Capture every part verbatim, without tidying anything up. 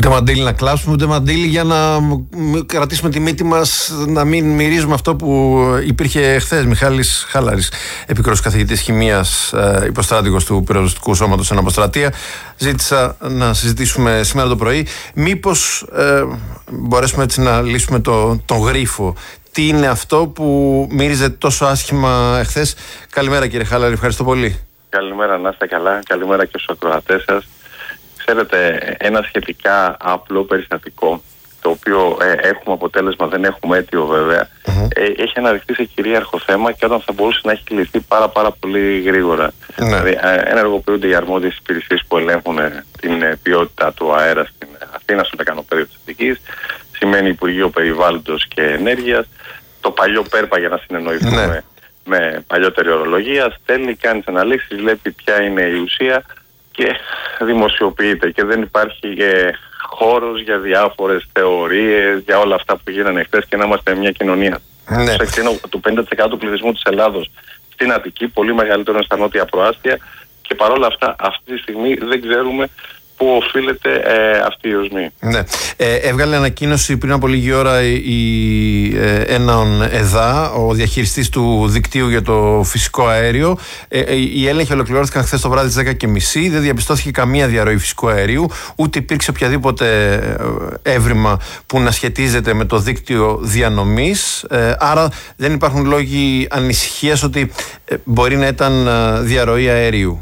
Ούτε μαντήλι να κλάψουμε, ούτε μαντήλι για να κρατήσουμε τη μύτη μας, να μην μυρίζουμε αυτό που υπήρχε χθες. Μιχάλης Χάλαρης, επικρός καθηγητής χημείας, υποστράτηγος του πυροσβεστικού σώματος εν αποστρατεία. Ζήτησα να συζητήσουμε σήμερα το πρωί. Μήπως ε, μπορέσουμε έτσι να λύσουμε το, τον γρίφο. Τι είναι αυτό που μύριζε τόσο άσχημα εχθές? Καλημέρα κύριε Χάλαρη, ευχαριστώ πολύ. Καλημέρα, να είστε καλά. Καλημέρα και στους ακροατές σας. Ξέρετε, ένα σχετικά απλό περιστατικό, το οποίο ε, έχουμε αποτέλεσμα, δεν έχουμε αίτιο βέβαια, mm-hmm. ε, έχει αναδειχθεί σε κυρίαρχο θέμα και όταν θα μπορούσε να έχει λυθεί πάρα πάρα πολύ γρήγορα. Mm-hmm. Δηλαδή, ε, ενεργοποιούνται οι αρμόδιες υπηρεσίες που ελέγχουν ε, την ε, ποιότητα του αέρα στην Αθήνα, στο λεκανοπέδιο της Αττικής, σημαίνει Υπουργείο Περιβάλλοντος και Ενέργειας, το παλιό ΠΕΡΠΑ για να συνεννοηθούμε mm-hmm. με παλιότερη ορολογία, στέλνει, κάνει τις αναλύσεις, βλέπει ποια είναι η ουσία και δημοσιοποιείται και δεν υπάρχει ε, χώρος για διάφορες θεωρίες, για όλα αυτά που γίνανε χθες και να είμαστε μια κοινωνία ναι. του πενήντα τοις εκατό του πληθυσμού της Ελλάδος στην Αττική, πολύ μεγαλύτερο στα νότια προάστια, και παρόλα αυτά αυτή τη στιγμή δεν ξέρουμε πού οφείλεται ε, αυτή η οσμή. Ναι. Ε, έβγαλε ανακοίνωση πριν από λίγη ώρα η, ε, έναν ΕΔΑ, ο διαχειριστής του δικτύου για το φυσικό αέριο. Ε, οι έλεγχοι ολοκληρώθηκαν χθες το βράδυ στις δέκα και μισή. Δεν διαπιστώθηκε καμία διαρροή φυσικού αερίου, ούτε υπήρξε οποιαδήποτε έβριμα που να σχετίζεται με το δίκτυο διανομής. Ε, άρα δεν υπάρχουν λόγοι ανησυχίας ότι ε, μπορεί να ήταν διαρροή αερίου.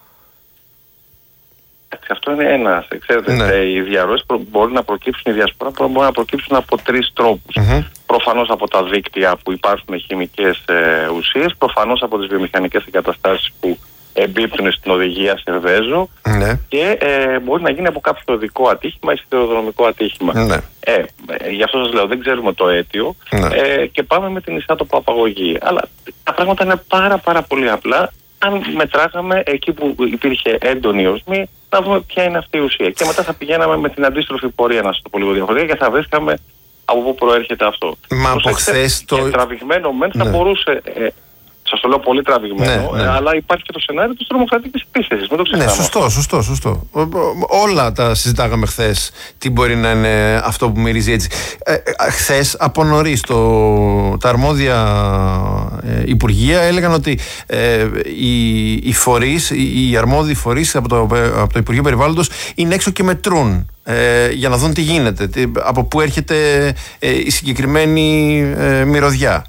Αυτό είναι ένα. Ξέρετε, ναι. οι διαρροές μπορεί να προκύψουν, η διασπορά μπορεί να προκύψουν από τρεις τρόπους. Mm-hmm. Προφανώς από τα δίκτυα που υπάρχουν χημικές ε, ουσίες, προφανώς από τις βιομηχανικές εγκαταστάσεις που εμπίπτουν στην οδηγία Σερβέζο mm-hmm. και ε, μπορεί να γίνει από κάποιο οδικό ατύχημα ή σιδηροδρομικό ατύχημα. Mm-hmm. Ε, ε, γι' αυτό σας λέω, δεν ξέρουμε το αίτιο mm-hmm. ε, και πάμε με την εισάτοπο απαγωγή. Αλλά τα πράγματα είναι πάρα πάρα πολύ απλά. Αν μετράγαμε εκεί που υπήρχε έντονη οσμή, να δούμε ποια είναι αυτή η ουσία. Και μετά θα πηγαίναμε με την αντίστροφη πορεία, να σας το πω λίγο διαφορετικά, και θα βρίσκαμε από πού προέρχεται αυτό. Μα από χθες το. Και τραβηγμένο μεν θα ναι. μπορούσε. Ε, σας το λέω πολύ τραβηγμένο, ναι, ναι. αλλά υπάρχει και το σενάριο της τρομοκρατικής επίθεσης. Μην το ξεχνάμε. Ναι, σωστό, σωστό, σωστό. Όλα τα συζητάγαμε χθες. Τι μπορεί να είναι αυτό που μυρίζει έτσι. Ε, χθες από νωρίς τα αρμόδια ε, υπουργεία έλεγαν ότι ε, οι, οι φορείς, οι, οι αρμόδιοι φορείς από το, από το Υπουργείο Περιβάλλοντος είναι έξω και μετρούν. Ε, για να δουν τι γίνεται, τι, από πού έρχεται ε, η συγκεκριμένη ε, μυρωδιά.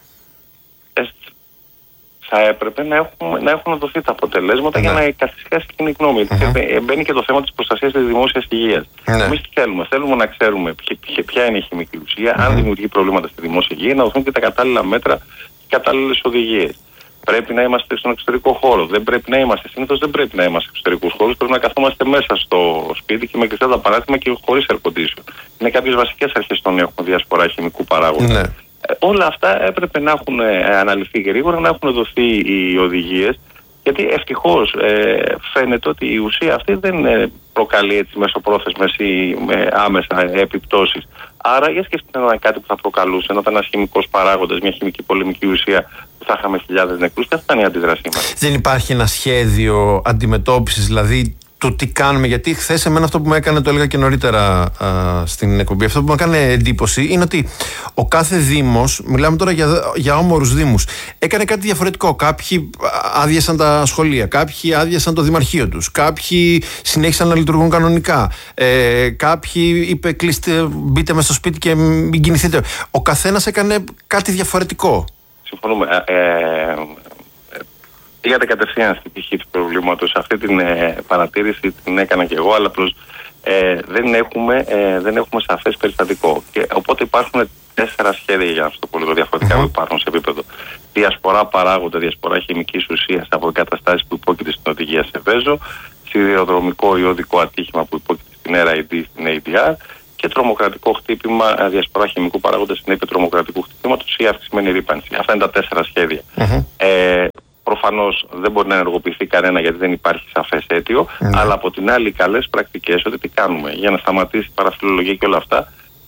Θα έπρεπε να έχουν, να έχουν δοθεί τα αποτελέσματα ναι. για να καθησυχάσει η κοινή γνώμη. Mm-hmm. Και μπαίνει και το θέμα της προστασίας της δημόσιας υγείας. Ναι. Εμείς τι θέλουμε, θέλουμε να ξέρουμε ποια, ποια είναι η χημική ουσία, mm-hmm. αν δημιουργεί προβλήματα στη δημόσια υγεία, να δοθούν και τα κατάλληλα μέτρα και κατάλληλες οδηγίες. Πρέπει να είμαστε στον εξωτερικό χώρο. Δεν πρέπει να είμαστε. Συνήθως δεν πρέπει να είμαστε σε εξωτερικούς χώρους. Πρέπει να καθόμαστε μέσα στο σπίτι και με κλειστά τα παράθυμα και χωρίς air condition. Είναι κάποιες βασικές αρχές στον έχουμε διασπορά χημικού παράγοντα. Ναι. Ε, όλα αυτά έπρεπε να έχουν ε, αναλυθεί γρήγορα, να έχουν δοθεί οι οδηγίες, γιατί ευτυχώς ε, φαίνεται ότι η ουσία αυτή δεν ε, προκαλεί έτσι μεσοπρόθεσμες ή με άμεσα επιπτώσεις. Άρα για σκεφτείτε να ήταν κάτι που θα προκαλούσε, να ήταν ένας χημικός παράγοντας, μια χημική πολεμική ουσία που θα είχαμε χιλιάδες νεκρούς, και αυτή ήταν η αντίδρασή μας. Δεν υπάρχει ένα σχέδιο αντιμετώπισης, δηλαδή το τι κάνουμε? Γιατί χθες εμένα αυτό που με έκανε, το έλεγα και νωρίτερα α, στην εκπομπή, αυτό που με έκανε εντύπωση είναι ότι ο κάθε δήμος, μιλάμε τώρα για, για όμορους δήμους, έκανε κάτι διαφορετικό. Κάποιοι άδειασαν τα σχολεία, κάποιοι άδειασαν το δημαρχείο τους, κάποιοι συνέχισαν να λειτουργούν κανονικά, ε, κάποιοι είπε κλείστε, μπείτε μες στο σπίτι και μην κινηθείτε. Ο καθένας έκανε κάτι διαφορετικό. Συμφωνούμε. Ε, ε, Πήγατε κατευθείαν στην πτυχή του προβλήματος. Αυτή την ε, παρατήρηση την έκανα και εγώ, αλλά προς, ε, δεν, έχουμε, ε, δεν έχουμε σαφές περιστατικό. Και, οπότε υπάρχουν τέσσερα σχέδια, για να το πω λίγο διαφορετικά, που υπάρχουν σε επίπεδο διασπορά παράγοντα, διασπορά χημικής ουσίας από εγκαταστάσεις που υπόκειται στην οδηγία Σερβέζο, σιδηροδρομικό ή οδικό ατύχημα που υπόκειται στην αρ άι ντι, στην έι ντι αρ, και τρομοκρατικό χτύπημα, διασπορά χημικού παράγοντα στην έπειτα τρομοκρατικού χτυπήματος ή αυξημένη ρύπανση. Αυτά είναι τα τέσσερα σχέδια. Mm-hmm. Ε, Προφανώς δεν μπορεί να ενεργοποιηθεί κανένα γιατί δεν υπάρχει σαφές αίτιο, mm. αλλά από την άλλη οι καλές πρακτικές ότι τι κάνουμε για να σταματήσει η παραφιλολογία και όλα αυτά.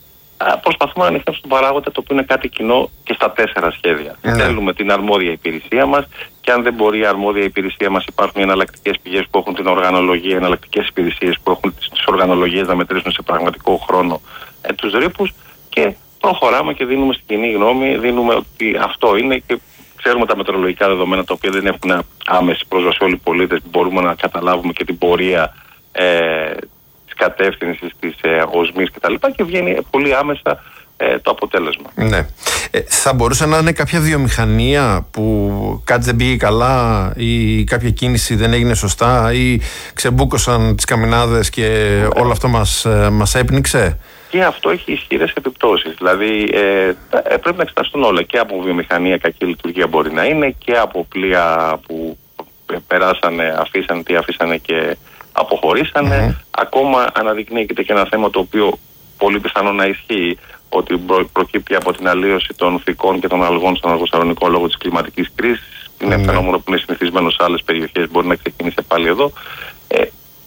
προσπαθούμε να ανοιχνεύσουμε τον παράγοντα, το οποίο είναι κάτι κοινό και στα τέσσερα σχέδια. Mm. Θέλουμε την αρμόδια υπηρεσία μας, και αν δεν μπορεί η αρμόδια υπηρεσία μας, υπάρχουν εναλλακτικές πηγές που έχουν την οργανολογία, εναλλακτικές υπηρεσίες που έχουν τις οργανολογίες να μετρήσουν σε πραγματικό χρόνο ε, τους ρήπους, και προχωράμε και δίνουμε στην κοινή γνώμη, δίνουμε ότι αυτό είναι, και ξέρουμε τα μετεωρολογικά δεδομένα, τα οποία δεν έχουν άμεση πρόσβαση όλοι οι πολίτες, μπορούμε να καταλάβουμε και την πορεία ε, της κατεύθυνσης της ε, οσμής κτλ. Και, και βγαίνει πολύ άμεσα ε, το αποτέλεσμα. Ναι. Ε, θα μπορούσε να είναι κάποια βιομηχανία που κάτι δεν πήγε καλά, ή κάποια κίνηση δεν έγινε σωστά, ή ξεμπούκωσαν τις καμινάδες και ναι. όλο αυτό μας, ε, μας έπνιξε. Και αυτό έχει ισχυρές επιπτώσεις. Δηλαδή ε, ε, πρέπει να εξεταστούν όλα. Και από βιομηχανία κακή λειτουργία μπορεί να είναι, και από πλοία που περάσανε, αφήσανε τι αφήσανε και αποχωρήσανε. Mm-hmm. Ακόμα αναδεικνύεται και ένα θέμα το οποίο πολύ πιθανό να ισχύει, ότι προ, προκύπτει από την αλλίωση των φυκών και των αλγών στον Αργοσαλονικό λόγω της κλιματικής κρίσης. Είναι mm-hmm. φαινόμενο που είναι συνηθισμένο σε άλλες περιοχές, μπορεί να ξεκινήσει πάλι εδώ. Ε,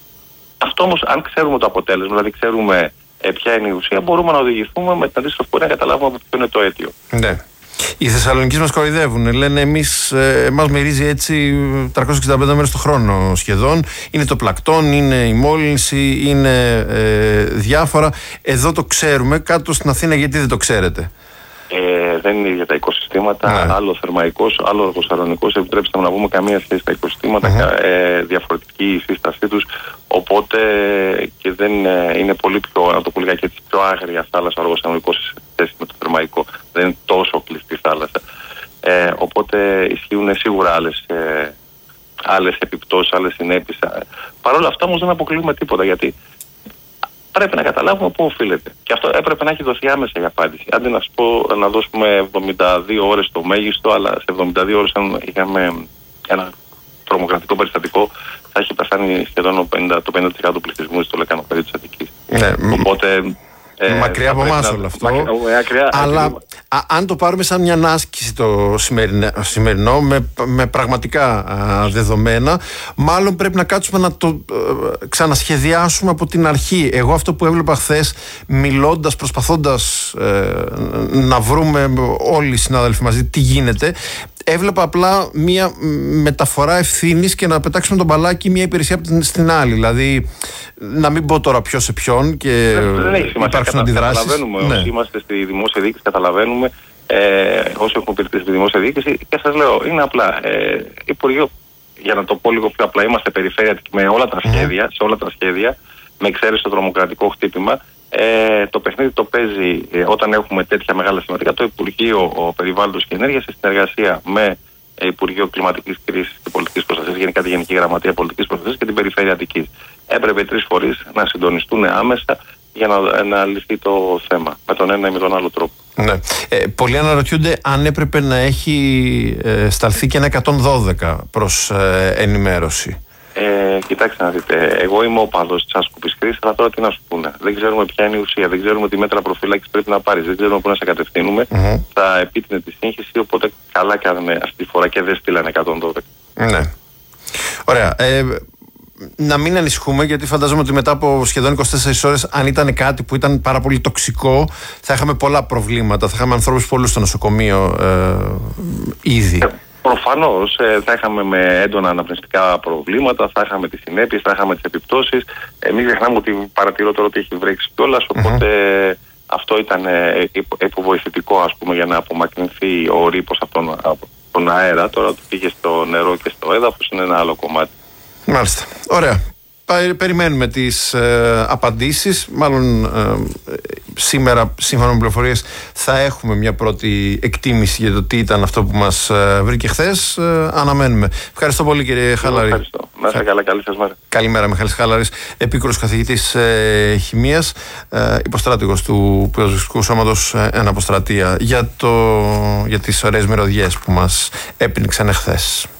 αυτό όμως, αν ξέρουμε το αποτέλεσμα, δηλαδή ξέρουμε ε, ποια είναι η ουσία, μπορούμε να οδηγηθούμε με την αντίστοιχη πορεία να καταλάβουμε από ποιο είναι το αίτιο. Ναι. Οι Θεσσαλονικοί μας κοροϊδεύουν. Λένε εμείς, ε, μας μυρίζει έτσι τριακόσιες εξήντα πέντε μέρες το χρόνο σχεδόν. Είναι το πλακτόν, είναι η μόλυνση, είναι ε, διάφορα. Εδώ το ξέρουμε. Κάτω στην Αθήνα γιατί δεν το ξέρετε? Ε, δεν είναι ίδια τα οικοσυστήματα. Ναι. Άλλο θερμαϊκός, άλλο αργοσαλονικός. Επιτρέψτε μου να πούμε καμία σχέση τα οικοσυστήματα. Mm-hmm. Ε, διαφορετική η σύστασή τους. Οπότε και δεν είναι πολύ πιο, να το πω λίγα, και πιο άγρια θάλασσα ο αργοσαλονικός σε σχέση με το θερμαϊκό. Δεν είναι τόσο κλειστή θάλασσα. Ε, οπότε ισχύουν σίγουρα άλλες, ε, άλλες επιπτώσεις, άλλες συνέπειες. Παρ' όλα αυτά όμως δεν αποκλείουμε τίποτα, γιατί πρέπει να καταλάβουμε πού οφείλεται. Και αυτό έπρεπε να έχει δοθεί άμεσα η απάντηση. Αντί να, πω, να δώσουμε εβδομήντα δύο ώρες το μέγιστο, αλλά σε εβδομήντα δύο ώρες, αν είχαμε ένα τρομοκρατικό περιστατικό, θα έχει πεθάνει σχεδόν το πενήντα τοις εκατό του πληθυσμού στο λεκανοπεδίο της Αττικής. Ναι. Οπότε Ε, μακριά από εμάς όλο αυτό. Μακριά, μακριά, αλλά α, αν το πάρουμε σαν μια άσκηση το σημερινό, σημερινό με, με πραγματικά α, δεδομένα, μάλλον πρέπει να κάτσουμε να το α, ξανασχεδιάσουμε από την αρχή. Εγώ αυτό που έβλεπα χθες, μιλώντας, προσπαθώντας ε, να βρούμε όλοι οι συνάδελφοι μαζί τι γίνεται, έβλεπα απλά μια μεταφορά ευθύνης και να πετάξουμε τον μπαλάκι μια υπηρεσία από την στην άλλη. Δηλαδή, να μην πω τώρα ποιο σε ποιον και δεν έχει σημασία. Υπάρξουν αντιδράσεις. Καταλαβαίνουμε, ναι. Όσοι είμαστε στη δημόσια διοίκηση, καταλαβαίνουμε, ε, όσοι έχουμε υπηρετήσει στη δημόσια διοίκηση, και σας λέω, είναι απλά ε, Υπουργείο, για να το πω λίγο πιο απλά, είμαστε περιφέρεια με όλα τα σχέδια, mm. σε όλα τα σχέδια, με εξαίρεση το τρομοκρατικό χτύπημα. Ε, το παιχνίδι το παίζει ε, όταν έχουμε τέτοια μεγάλα σημαντικά το Υπουργείο Περιβάλλοντος και Ενέργειας σε συνεργασία με ε, Υπουργείο Κλιματικής Κρίσης και Πολιτικής Προστασίας, γενικά τη Γενική Γραμματεία Πολιτικής Προστασίας και την Περιφέρεια Αττικής. Έπρεπε τρεις φορείς να συντονιστούν άμεσα για να, να λυθεί το θέμα με τον ένα ή με τον άλλο τρόπο. Ναι. Ε, πολλοί αναρωτιούνται αν έπρεπε να έχει ε, σταλθεί και ένα εκατόν δώδεκα προς ε, ενημέρωση. Ε, κοιτάξτε να δείτε, εγώ είμαι οπαδός της άσκοπης κρίσης, αλλά τώρα τι να σου πούνε. Δεν ξέρουμε ποια είναι η ουσία, δεν ξέρουμε τι μέτρα προφύλαξης πρέπει να πάρεις, δεν ξέρουμε πού να σε κατευθύνουμε. Mm-hmm. Θα επίτεινε τη σύγχυση, οπότε καλά κάνουμε αυτή τη φορά και δεν στείλανε εκατόν δώδεκα. Ναι. Ωραία. Ε, να μην ανησυχούμε, γιατί φαντάζομαι ότι μετά από σχεδόν είκοσι τέσσερις ώρες, αν ήταν κάτι που ήταν πάρα πολύ τοξικό, θα είχαμε πολλά προβλήματα. Θα είχαμε ανθρώπους πολλούς στο νοσοκομείο ε, ήδη. Ε, Προφανώς ε, θα είχαμε με έντονα αναπνευστικά προβλήματα, θα είχαμε τις συνέπειες, θα είχαμε τις επιπτώσεις. Εμείς ξεχνάμε ότι παρατηρώ τώρα ότι έχει βρέξει κιόλας, οπότε mm-hmm. αυτό ήταν ε, υποβοηθητικό, ας πούμε, για να απομακρυνθεί ο ρήπος από τον, από τον αέρα. Τώρα ότι πήγε στο νερό και στο έδαφος είναι ένα άλλο κομμάτι. Μάλιστα. Ωραία. Περιμένουμε τις ε, απαντήσεις. Μάλλον ε, σήμερα, σύμφωνα με πληροφορίες, θα έχουμε μια πρώτη εκτίμηση για το τι ήταν αυτό που μας ε, βρήκε χθες. Ε, αναμένουμε. Ευχαριστώ πολύ, κύριε Χάλαρη. Ευχαριστώ. Να είστε καλά, καλή σας μέρα. Καλημέρα, Μιχάλης Χάλαρης, επίκουρος καθηγητής ε, χημείας, ε, υποστράτηγος του Πυροσβεστικού Σώματος ε, Εναποστρατεία, για, το, για τις ωραίες μυρωδιές που μας έπνιξαν εχθές.